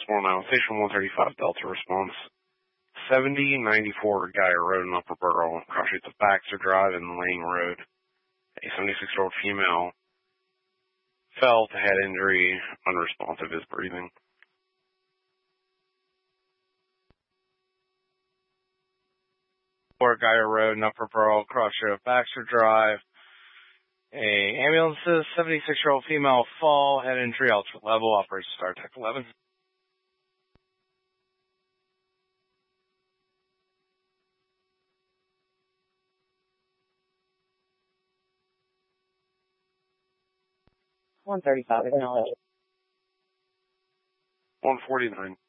now. Station 135 Delta response. 7094 Geyer Road in Upper Borough. Cross streets of Baxter Drive and Lang Road. A 76-year-old female fell to head injury, unresponsive, is breathing. Geyer Road in Upper Borough, cross street of Baxter Drive. A ambulance says 76-year-old female fall, head injury, alternate level, operator Star Tech 11. $135 acknowledged. 149.